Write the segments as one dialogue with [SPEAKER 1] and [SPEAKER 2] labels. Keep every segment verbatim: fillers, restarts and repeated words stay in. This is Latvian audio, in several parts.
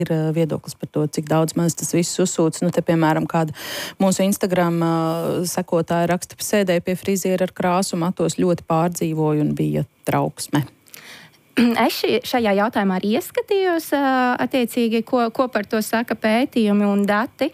[SPEAKER 1] ir viedoklis par to, cik daudz maz tas viss uzsūc. Nu, te, piemēram, kāda mūsu Instagram sekotāja raksta, sēdēja pie friziera ar krāsu matos, ļoti pārdzīvoju un bija trauksme.
[SPEAKER 2] Es šajā jautājumā arī ieskatījos, attiecīgi, ko, ko par to saka pētījumi un dati.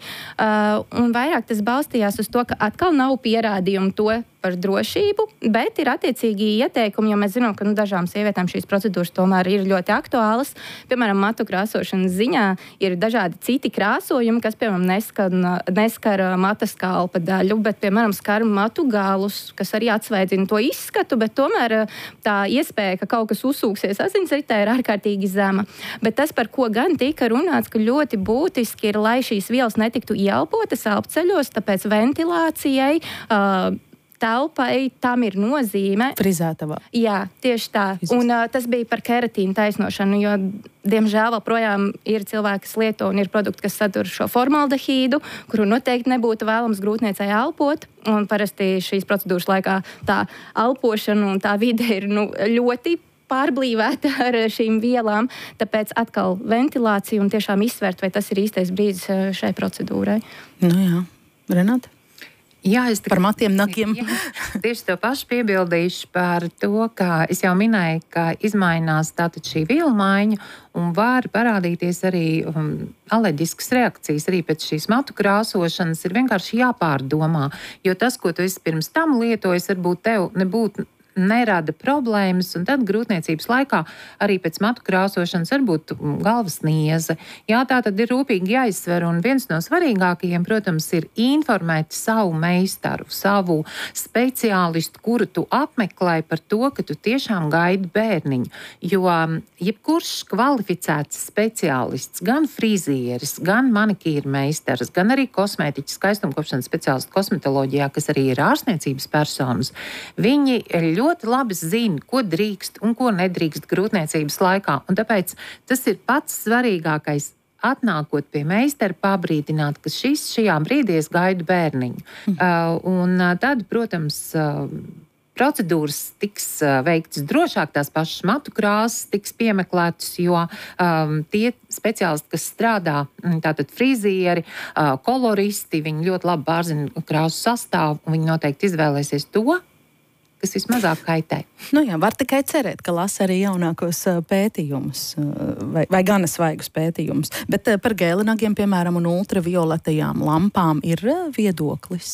[SPEAKER 2] Un vairāk tas balstījās uz to, ka atkal nav pierādījumu to par drošību, bet ir attiecīgi ieteikumi, jo mēs zinām, ka nu, dažām sievietēm šīs procedūras tomēr ir ļoti aktuālas. Piemēram, matu krāsošanas ziņā ir dažādi citi krāsojumi, kas, piemēram, neskar, neskar matas kalpa daļu, bet, piemēram, skar matu galus, kas arī atsveidzina to izskatu, bet tomēr tā iespēja, ka kaut kas uzsūksies asinsritē, ir ārkārtīgi zema. Bet tas, par ko gan tika runāts, ka ļoti būtiski ir, lai šīs vielas netiktu ieelpotas elpceļos, tāpēc ventilācijai, uh, telpai tam ir nozīme.
[SPEAKER 1] Frizētavā.
[SPEAKER 2] Jā, tieši tā. Un uh, tas bija par keratīnu taisnošanu, jo, diemžēl, projām ir cilvēki, kas lieto un ir produkti, kas satur šo formaldehīdu, kuru noteikti nebūtu vēlams grūtniecei elpot. Un parasti šīs procedūras laikā tā elpošana un tā vide ir nu, ļoti pārblīvēta ar šīm vielām. Tāpēc atkal ventilācija un tiešām izsvērt, vai tas ir īstais brīdis šai procedūrai.
[SPEAKER 1] Nu jā. Renāta?
[SPEAKER 3] Jā, es
[SPEAKER 1] par matiem, nagiem.
[SPEAKER 3] Jā, tieši to pašu piebildīšu par to, ka es jau minēju, ka izmainās tātad šī vielu maiņa un var parādīties arī um, alerģiskas reakcijas arī pēc šīs matu krāsošanas. Ir vienkārši jāpārdomā, jo tas, ko tu esi pirms tam lietojis, varbūt tev nebūtu nerada problēmas, un tad grūtniecības laikā arī pēc matu krāsošanas varbūt galvas nieze. Jā, tā tad ir rūpīgi jāizsver, un viens no svarīgākajiem, protams, ir informēt savu meistaru, savu speciālistu, kuru tu apmeklē par to, ka tu tiešām gaidi bērniņu. Jo jebkurš kvalificēts speciālists, gan frizieris, gan manikīra meistars, gan arī kosmētiķis, skaistumkopšanas speciālists kosmetoloģijā, kas arī ir ārstniecības personas, viņi ļoti ļoti labi zina, ko drīkst un ko nedrīkst grūtniecības laikā. Un tāpēc tas ir pats svarīgākais. Atnākot pie meistara, pabrīdināt, ka šis šajā brīdī es gaidu bērniņu. Mm. Uh, un tad, protams, uh, procedūras tiks uh, veiktas drošāk, tās pašas matu krāsas tiks piemeklētas, jo um, tie speciālisti, kas strādā, tātad frizieri, uh, koloristi, viņi ļoti labi pārzina krāsu sastāvu, un viņi noteikti izvēlēsies to, kas vismazāk kaitē.
[SPEAKER 1] Nu jā, var tikai cerēt, ka lasa arī jaunākos pētījumus, vai, vai gana svaigus pētījumus. Bet par gēlinagiem, piemēram, un ultravioletajām lampām ir viedoklis?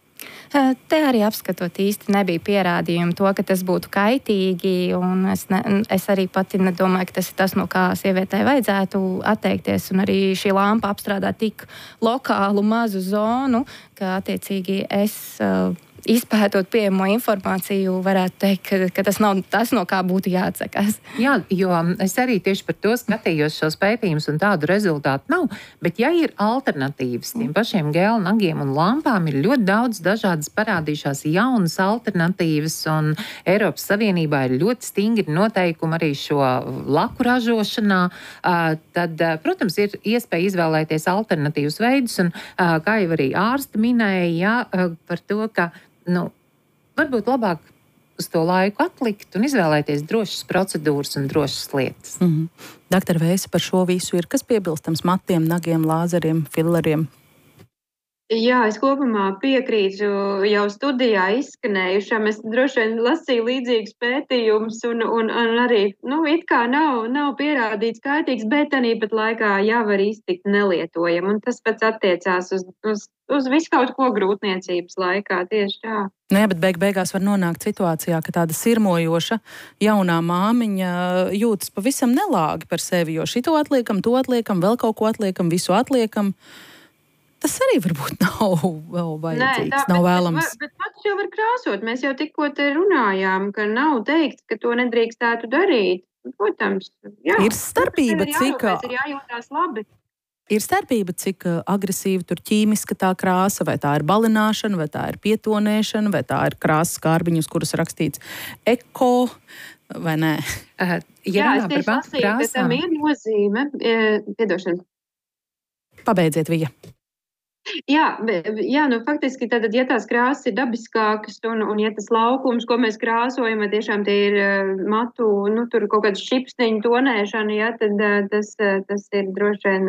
[SPEAKER 2] Te arī apskatot īsti nebija pierādījumi to, ka tas būtu kaitīgi, un es, ne, es arī pati nedomāju, ka tas ir tas, no kā sievietei vajadzētu atteikties, un arī šī lampa apstrādā tik lokālu mazu zonu, ka attiecīgi es uh, izpētot pieejamo informāciju, varētu teikt, ka, ka tas nav tas, no kā būtu jāatsakās.
[SPEAKER 3] Jā, jo es arī tieši par to skatījos šos pētījumus, un tādu rezultātu nav, bet ja ir alternatīvas tiem pašiem gēlnagiem un lampām, ir ļoti daudz dažādas parādījušās jaunas alternatīvas, un Eiropas Savienībā ir ļoti stingri noteikumi arī šo laku ražošanā, tad, protams, ir iespēja izvēlēties alternatīvas veidus, un kā jau arī ārsti minēja, jā, par to, ka nu, varbūt labāk uz to laiku atlikt un izvēlēties drošas procedūras un drošas lietas.
[SPEAKER 1] Mm-hmm. Doktor Vēsa, par šo visu ir kas piebilstams matiem, nagiem, lāzeriem, filleriem?
[SPEAKER 4] Jā, es kopumā piekrītu jau studijā izskanējušām. Es droši vien lasīju līdzīgus pētījumus un, un, un arī, nu, it kā nav, nav pierādīts kaitīgs, bet arī pat laikā jau var iztikt nelietojam. Un tas pats attiecās uz, uz, uz visu kaut ko grūtniecības laikā, tieši tā.
[SPEAKER 1] Nē, bet beig beigās var nonākt situācijā, ka tāda sirmojoša jaunā māmiņa jūtas pavisam nelāgi par sevi, jo šito atliekam, to atliekam, vēl kaut ko atliekam, visu atliekam. Tas arī varbūt nav vēl vajadzīgs, Nē, tā, nav vēlams.
[SPEAKER 4] Bet, bet pats jau var krāsot. Mēs jau tikko te runājām, ka nav teikts, ka to nedrīkstētu darīt. Protams, jā.
[SPEAKER 1] Ir starpība,
[SPEAKER 4] ir
[SPEAKER 1] cik...
[SPEAKER 4] Ir jājūtās labi.
[SPEAKER 1] Ir starpība, cik agresīva tur ķīmiska tā krāsa, vai tā ir balināšana, vai tā ir pietonēšana, vai tā ir krāsas kārbiņas, kuras rakstīts eko, vai nē?
[SPEAKER 4] Uh, jā, es tieši lasīju, ka tam ir nozīme. Piedošana.
[SPEAKER 1] Pabeidziet, Vija.
[SPEAKER 4] Jā, jā, nu faktiski tātad, ja tās krāsas ir dabiskākas un, un ja tas laukums, ko mēs krāsojam, vai tiešām tie ir matu, nu tur kaut kāds šipsniņu tonēšana, ja, tad tas, tas ir droši vien